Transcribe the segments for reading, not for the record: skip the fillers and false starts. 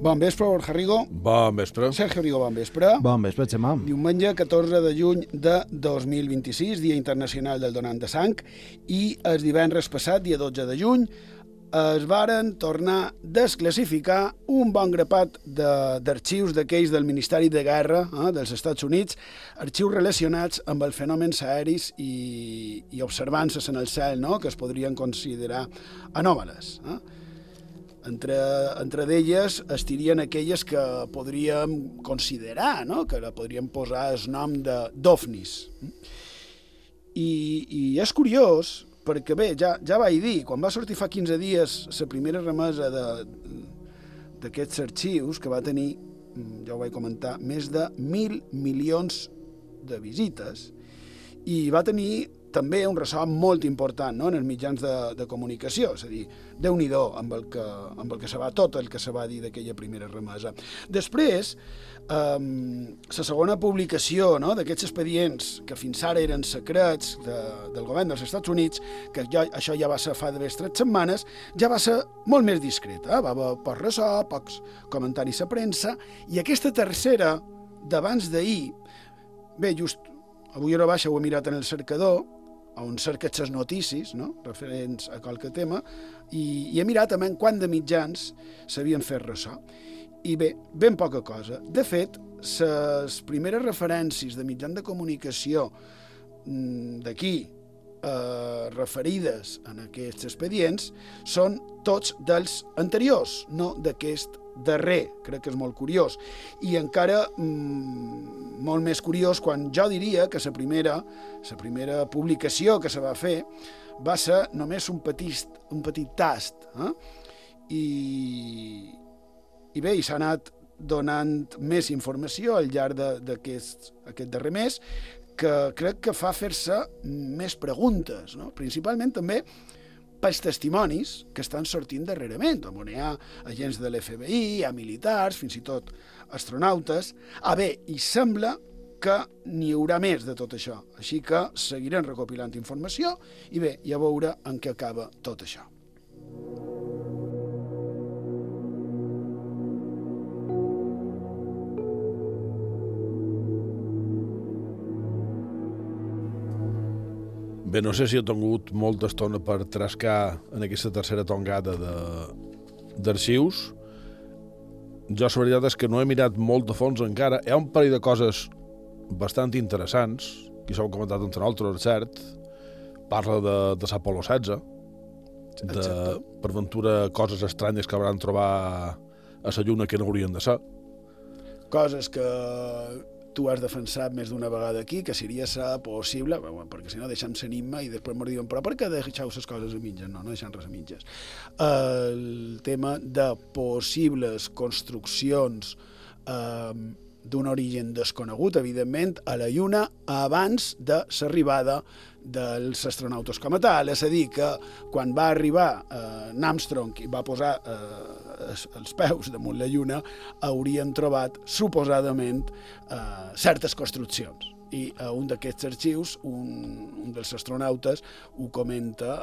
Bon vespre, Borja Rigo. Bon vespre. Sergio Rigo, bon vespre. Bon vespre, Xemà. Diumenge 14 de juny de 2026, Dia Internacional del Donant de Sang, i el divendres passat, dia 12 de juny, es varen tornar a desclassificar un bon grapat d'arxius d'aquells del Ministeri de Guerra dels Estats Units, arxius relacionats amb els fenòmens aeris i observances en el cel, que es podrien considerar anòmales. Entre d'elles estirien aquelles que podríem considerar, que la podríem posar el nom d'OVNIs. I és curiós, perquè bé, ja vaig dir, quan va sortir fa 15 dies la primera remesa d'aquests arxius, que va tenir, ja ho vaig comentar, més de 1.000 milions de visites, i va tenir també un ressò molt important en els mitjans de comunicació, és a dir, Déu-n'hi-do amb el que se va, tot el que se va dir d'aquella primera remesa. Després, la segona publicació d'aquests expedients que fins ara eren secrets del govern dels Estats Units, que això ja va ser fa d'haver 3 setmanes, ja va ser molt més discreta, va haver poc ressò, pocs comentaris a premsa, i aquesta tercera, d'abans d'ahir, bé, just avui a hora baixa ho he mirat en el cercador, on cerques les notícies, referents a qualque tema, i he mirat també quant de mitjans s'havien fet ressò. I bé, ben poca cosa. De fet, les primeres referències de mitjans de comunicació d'aquí, referides en aquests expedients, són tots dels anteriors, no d'aquest darrer. Crec que és molt curiós. I encara molt més curiós quan jo diria que la primera publicació que se va fer va ser només un petit tast. I bé, s'ha anat donant més informació al llarg d'aquest darrer mes, que crec que fa fer-se més preguntes, principalment també pels testimonis que estan sortint darrerament, on hi ha agents de l'FBI, hi ha militars, fins i tot astronautes. Bé, i sembla que n'hi haurà més de tot això, així que seguirem recopilant informació i bé, ja veure en què acaba tot això. Bé, no sé si he tingut molta estona per trascar en aquesta tercera tongada d'arxius. Jo, la veritat és que no he mirat molt de fons encara. Hi ha un parell de coses bastant interessants, que s'ho hem comentat entre altres, cert. Parla de l'Apolo 16, per ventura coses estranyes que hauran trobar a la Lluna que no haurien de ser. Coses que tu has defensat més d'una vegada aquí, que seria possible, perquè si no deixem l'enigma i després ens diuen, però per què deixeu les coses a mitges? No deixem res a mitges. El tema de possibles construccions d'un origen desconegut, evidentment, a la Lluna abans de l'arribada dels astronautes com a tal. És a dir, que quan va arribar Armstrong i va posar els peus damunt la Lluna, haurien trobat, suposadament, certes construccions. I a un d'aquests arxius, un dels astronautes, ho comenta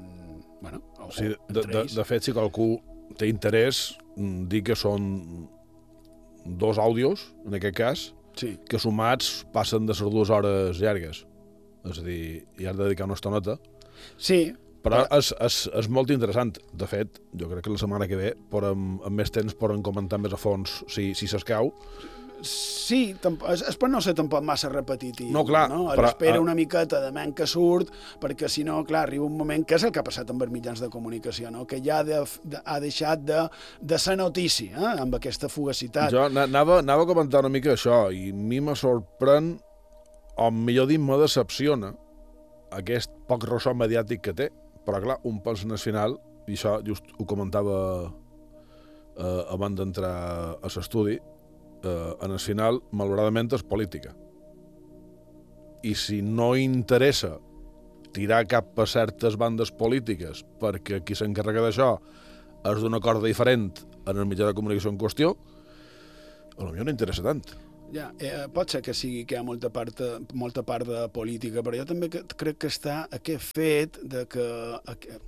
de fet, si qualcú té interès, dir que són 2 àudios, en aquest cas, sí, que sumats passen de les 2 hores llargues. És a dir, hi has de dedicar una estoneta. Sí. Però és molt interessant. De fet, jo crec que la setmana que ve, amb més temps, podem comentar més a fons, si s'escau. Sí, és per no ser tampoc massa repetitiu. No, clar. Espera una miqueta de ment que surt, perquè si no, clar, arriba un moment, que és el que ha passat amb els mitjans de comunicació, que ja ha deixat de ser notícia, amb aquesta fugacitat. Jo anava a comentar una mica això, i a mi me sorprèn, o millor dit, me decepciona aquest poc ressò mediàtic que té. Però, clar, un pensa en el final, i això just ho comentava abans d'entrar a l'estudi, en el final, malauradament, és política. I si no interessa tirar cap a certes bandes polítiques perquè qui s'encarrega d'això és d'una corda diferent en el mitjà de comunicació en qüestió, potser no interessa tant. Ja, pot ser que sigui que hi ha molta part de política, però jo també crec que està aquest fet de que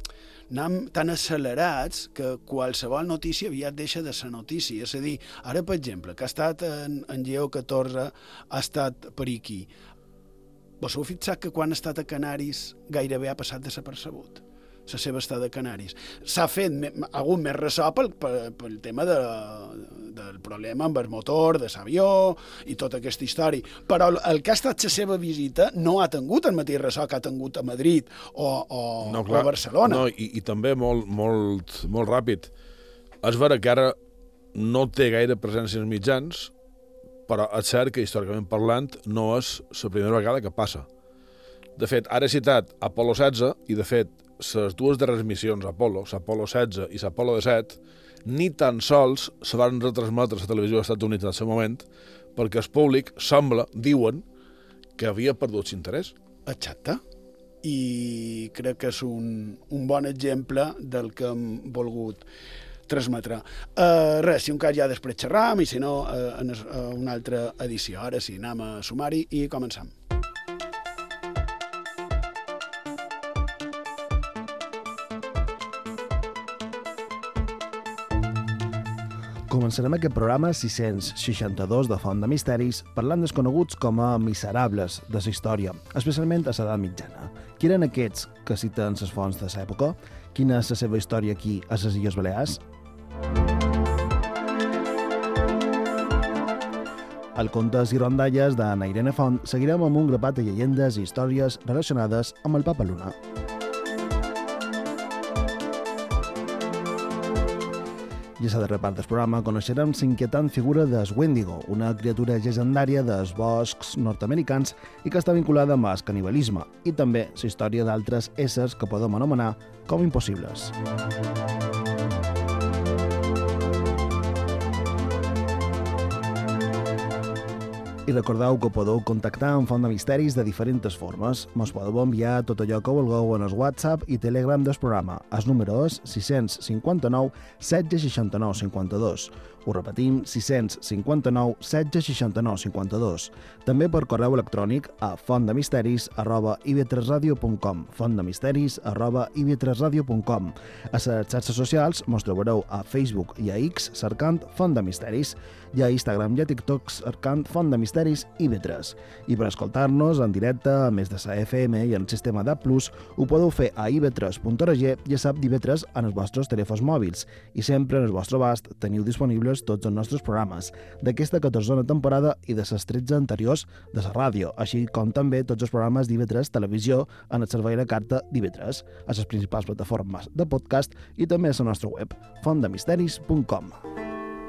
anem tan accelerats que qualsevol notícia aviat deixa de ser notícia. És a dir, ara, per exemple, que ha estat en Lleó XIV, ha estat per aquí. Vos heu fixat que quan ha estat a Canaris gairebé ha passat desapercebut la seva estada a Canaris. S'ha fet hagut més ressò pel tema del problema amb el motor de l'avió i tota aquesta història. Però el que ha estat la seva visita no ha tingut el mateix ressò que ha tingut a Madrid o a Barcelona. No, i també molt ràpid. És vera que ara no té gaire presència als mitjans, però és cert que, històricament parlant, no és la primera vegada que passa. De fet, ara he citat Apolo 16, i de fet, les dues darreres missions Apolo 16 i l'Apolo 17, ni tan sols se van retransmetre a la televisió dels Estats Units en el moment, perquè el públic diuen, que havia perdut l'interès. Exacte. I crec que és un bon exemple del que hem volgut transmetre. Res, si un cas ja després xerram, i si no, en una altra edició. Ara sí, anem a sumari i començam. Començarem aquest programa 662 de Font de Misteris parlant dels coneguts com a miserables de la història, especialment a l'edat mitjana. Qui eren aquests que citen les fonts de l'època? Quina és la seva història aquí a les Illes Balears? Al Contes i Rondalles d'Anna Irene Font seguirem amb un grapat de llegendes i històries relacionades amb el Papa Luna. I a la darrera part del programa coneixerem l'inquietant figura del Wendigo, una criatura llegendària dels boscs nord-americans i que està vinculada amb el canibalisme, i també la història d'altres éssers que podem anomenar com impossibles. I recordeu que podeu contactar amb Font de Misteris de diferents formes. Mos podeu enviar tot allò que vulgueu en el WhatsApp i Telegram del programa. El número és 659 769 52. Ho repetim, 659 769 52. També per correu electrònic a fontdemisteris@ib3radio.com fontdemisteris@ib3radio.com. A les xarxes socials mos trobareu a Facebook i a X cercant Font de Misteris i a Instagram i a TikTok cercant Font de Misteris IB3. I per escoltar-nos en directe, a més de la FM i en el sistema DAB+, ho podeu fer a ib3.org i a SAP d'IB3 en els vostres telèfons mòbils. I sempre en el vostre abast teniu disponibles tots els nostres programes d'aquesta 14a temporada i de les 13 anteriors de la ràdio, així com també tots els programes d'IB3 Televisió en el servei de carta d'IB3, a les principals plataformes de podcast i també a la nostra web, fontdemisteris.com.